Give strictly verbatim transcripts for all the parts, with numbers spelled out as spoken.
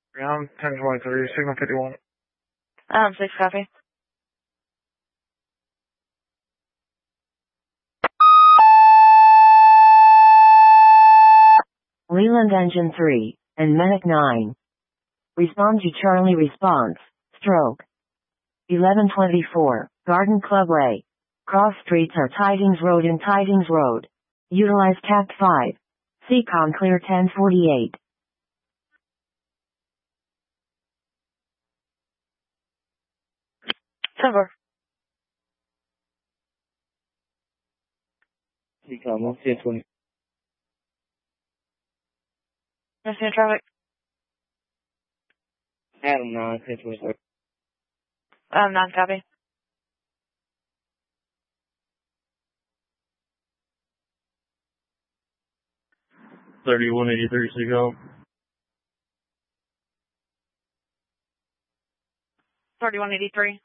Ground ten twenty-three, signal fifty-one. Um, six copy. Leland Engine three, and Medic nine. Respond to Charlie response, stroke. eleven twenty-four, Garden Club Way. Cross streets are Tidings Road and Tidings Road. Utilize C A T five. C COM clear ten forty-eight. Cover. C COM one ten twenty. Missing traffic. Adam nine ten twenty-three. Um, nine copy. thirty-one eighty-three, C COM. thirty-one eighty-three.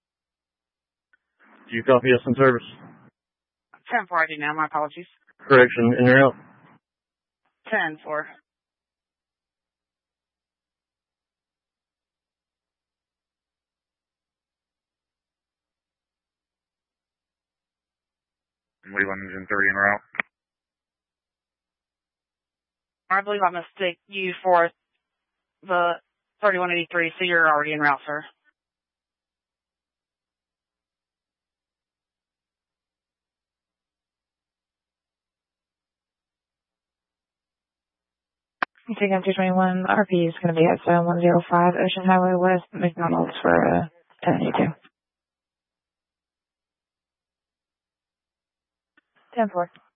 Do you copy us in service? ten four I do now, my apologies. Correction, in or out? ten four. Leland Engine thirty en route. I believe I mistake you for the thirty-one eighty-three, so you're already en route, sir. Take up two twenty-one, R P is going to be at seven one zero five Ocean Highway West, McDonald's for uh, ten eighty-two. ten four.